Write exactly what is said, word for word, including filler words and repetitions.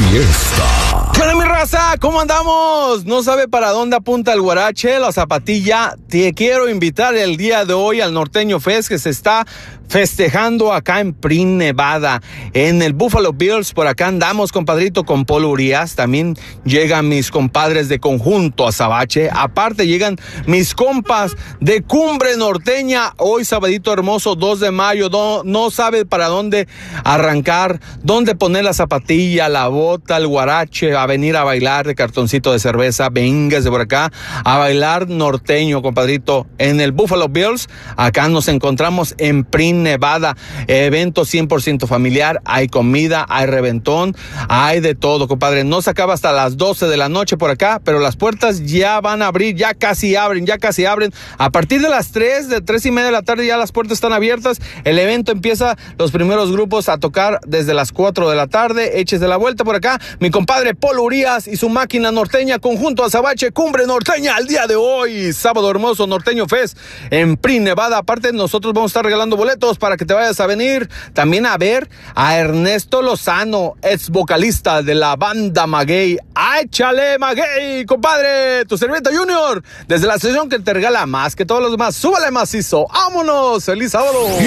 fiesta. ¿Qué onda, mi raza? ¿Cómo andamos? ¿No sabe para dónde apunta el guarache, la zapatilla? Te quiero invitar el día de hoy al Norteño Fest, que se está festejando acá en Prin, Nevada, en el Buffalo Bills. Por acá andamos, compadrito, con Polo Urias. También llegan mis compadres de Conjunto Azabache. Aparte llegan mis compas de Cumbre Norteña. Hoy, sabadito hermoso, dos de mayo. No, no sabe para dónde arrancar, dónde poner la zapatilla, la bota, el guarache, a venir a bailar de cartoncito de cerveza. Véngase por acá a bailar norteño, compadrito, en el Buffalo Bills. Acá nos encontramos en Prin, Nevada. Evento cien por ciento familiar. Hay comida, hay reventón, hay de todo, compadre. No se acaba hasta las doce de la noche por acá, pero las puertas ya van a abrir, ya casi abren, ya casi abren. A partir de las tres, de tres y media de la tarde, ya las puertas están abiertas. El evento empieza, los primeros grupos a tocar desde las cuatro de la tarde. Échese la vuelta por acá. Mi compadre Polo Urias y su máquina norteña, Conjunto Azabache, Cumbre Norteña, el día de hoy, sábado hermoso, Norteño Fest en Prin, Nevada. Aparte, nosotros vamos a estar regalando boletos para que te vayas a venir también a ver a Ernesto Lozano, ex vocalista de la banda Maguey. ¡Ay, chale, Maguey, compadre! Tu servilleta Junior, desde la sesión que te regala más que todos los demás. ¡Súbale macizo! ¡Vámonos! ¡Feliz sábado!